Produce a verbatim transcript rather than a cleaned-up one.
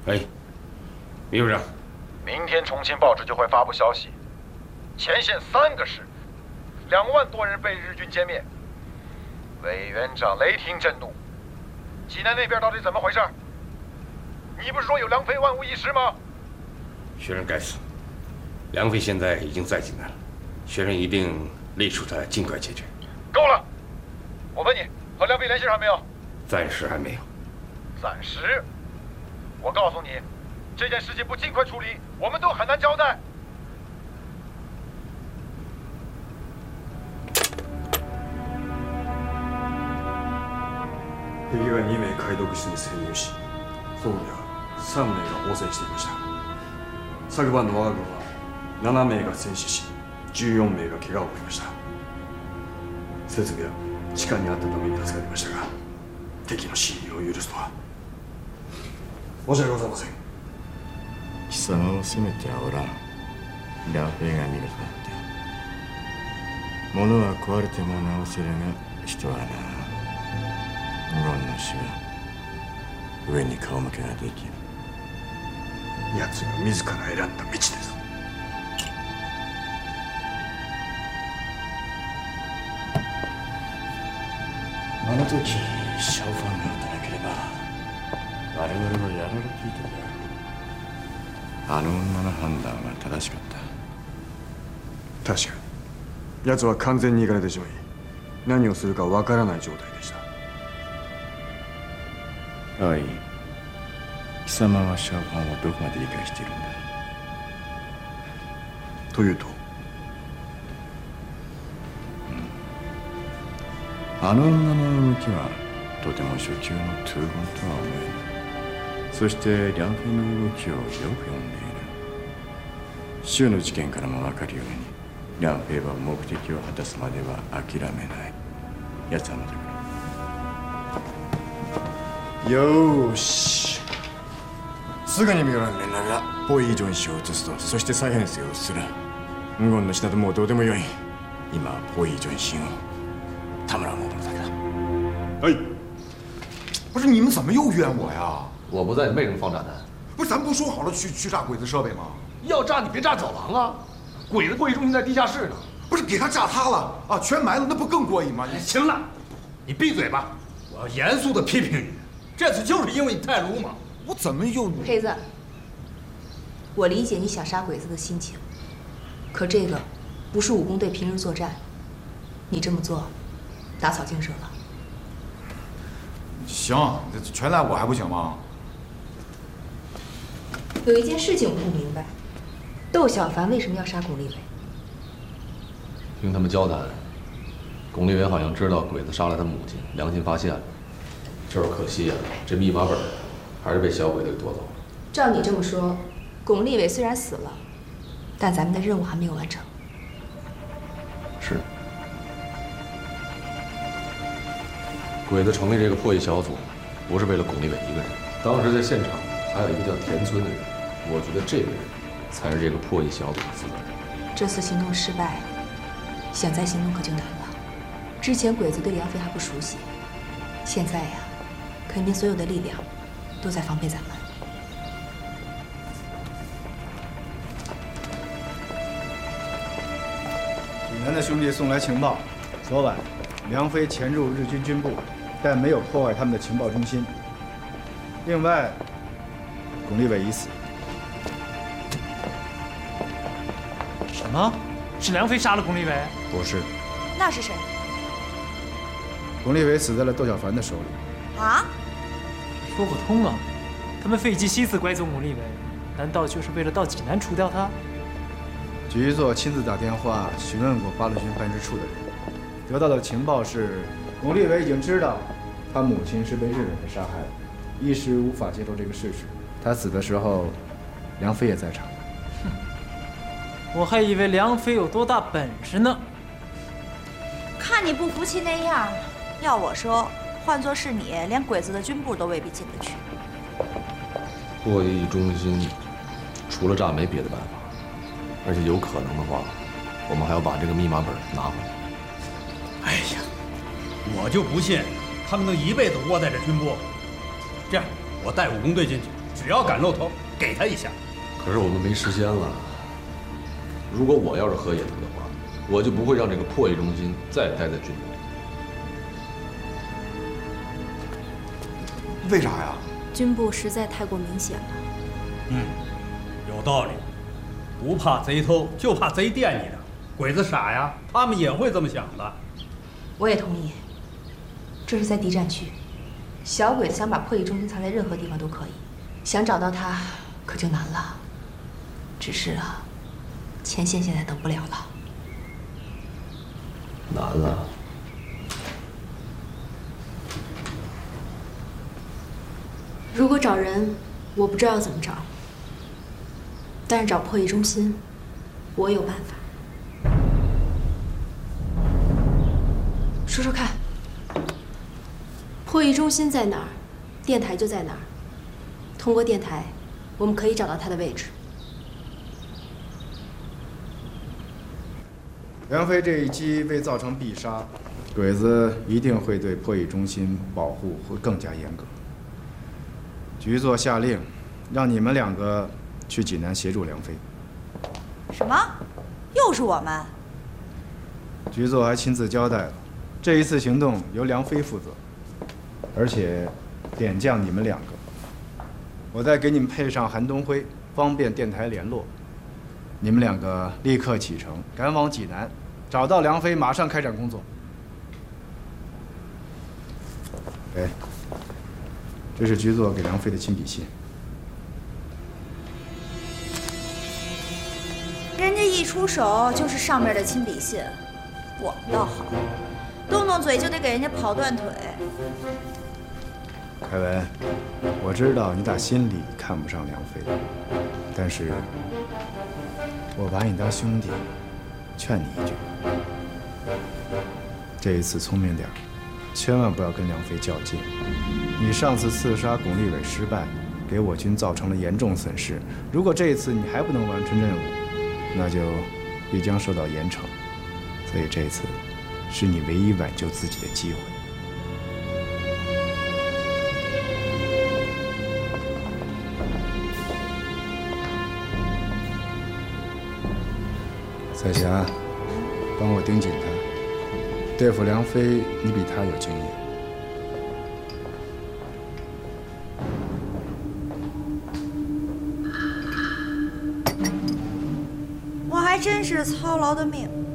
哎，秘书长， 明天重庆报纸就会发布消息，前线三个师，两万多人被日军歼灭。委员长雷霆震怒。济南那边到底怎么回事？你不是说有梁飞万无一失吗？ 学生该死，梁飞现在已经在济南了，学生一定力促他尽快解决。 够了！我问你，和梁飞联系上没有？ 暂时还没有。 暂时？我告诉你，这件事情不尽快处理，我们都很难交代。 敵がに名解読室に潜入し、そこにはさん名が応戦していました。昨晩の我が軍はなな名が戦死し、じゅうよん名が怪我を負いました。設備は地下にあったために助かりましたが、敵の侵入を許すとは申し訳ございません。 貴様を責めてはおらん。ラフェが見るとなって。物は壊れても直せるが、人はな。無論の死は上に顔向けができる。 奴が自ら選んだ道です。 あの時シャオファンが撃たなければ我々はやられていただろう。あの女の判断は正しかった。 確かに奴は完全にいかれてしまい、何をするかわからない状態でした。 おい、貴様はシャオファンをどこまで理解しているんだ？ というと、 うん、あの女の動きはとても初級のトゥーゴンとは思えない。そしてリャンフェの動きをよく読んでいる。州の事件からも分かるように、リャンフェは目的を果たすまでは諦めない。奴はまだ来る。よーし、すぐにミョラン連絡がポイ・ジョン氏を移すと、そして再編成をする。無言の死などもうどうでもよい。今はポイ・ジョン氏をたむらうものだけだ。 哎，不是你们怎么又冤我呀？ 我不在，你为什么放炸弹？ 不是咱不说好了去去炸鬼子设备吗？ 要炸你别炸走廊啊！鬼子会议中心在地下室呢。 不是给他炸塌了啊，全埋了，那不更过瘾吗？ 行了，你闭嘴吧！我要严肃的批评你。这次就是因为你太鲁莽。 我怎么又…… 黑子，我理解你想杀鬼子的心情，可这个不是武工队平日作战，你这么做，打草惊蛇了。 行，这全赖我还不行吗？ 有一件事情我不明白，窦小凡为什么要杀巩立伟？ 听他们交谈，巩立伟好像知道鬼子杀了他母亲，良心发现了。就是可惜啊，这密码本还是被小鬼子给夺走了。 照你这么说，巩立伟虽然死了，但咱们的任务还没有完成。 是。鬼子成立这个破译小组，不是为了巩立伟一个人。当时在现场还有一个叫田村的人，我觉得这个人才是这个破译小组的负责人。 这次行动失败，想再行动可就难了。之前鬼子对梁飞还不熟悉，现在呀。肯定所有的力量都在防备咱们。 济南的兄弟送来情报，昨晚梁飞潜入日军军部，但没有破坏他们的情报中心。另外，巩立伟已死。 什么？是梁飞杀了巩立伟？ 不是。 那是谁？ 巩立伟死在了窦小凡的手里。 啊？ 说不通啊！他们费尽心思拐走巩立伟，难道就是为了到济南除掉他？ 局座亲自打电话询问过八路军办事处的人，得到的情报是，巩立伟已经知道他母亲是被日本人杀害的，一时无法接受这个事实。他死的时候，梁飞也在场。 哼，我还以为梁飞有多大本事呢。 看你不服气那样，要我说。换作是你，连鬼子的军部都未必进得去。 破译中心除了炸没别的办法，而且有可能的话，我们还要把这个密码本拿回来。 哎呀，我就不信他们能一辈子窝在这军部。这样，我带武工队进去， 只要敢露头，给他一下。 可是我们没时间了。如果我要是河野的话，我就不会让这个破译中心再待在军部里。 为啥呀？ 军部实在太过明显了。 嗯，有道理。不怕贼偷，就怕贼惦记着。鬼子傻呀，他们也会这么想的。 我也同意。这是在敌占区，小鬼子想把破译中心藏在任何地方都可以，想找到他可就难了。只是啊，前线现在等不了了。 难了。 如果找人，我不知道要怎么找，但是找破译中心，我有办法。说说看，破译中心在哪儿，电台就在哪儿。通过电台，我们可以找到它的位置。 梁飞这一击为造成必杀，鬼子一定会对破译中心保护会更加严格。局座下令，让你们两个去济南协助梁飞。 什么？又是我们？ 局座还亲自交代了，这一次行动由梁飞负责，而且点将你们两个。我再给你们配上韩东辉，方便电台联络。你们两个立刻启程，赶往济南，找到梁飞，马上开展工作。哎，这是局座给梁飞的亲笔信。 人家一出手就是上面的亲笔信，我们倒好，动动嘴就得给人家跑断腿。 凯文，我知道你打心里看不上梁飞，但是我把你当兄弟，劝你一句，这一次聪明点，千万不要跟梁飞较劲。你上次刺杀巩立伟失败，给我军造成了严重损失。如果这一次你还不能完成任务，那就必将受到严惩。所以这一次是你唯一挽救自己的机会。彩霞，帮我盯紧他。对付梁飞，你比他有经验。 我还真是操劳的命。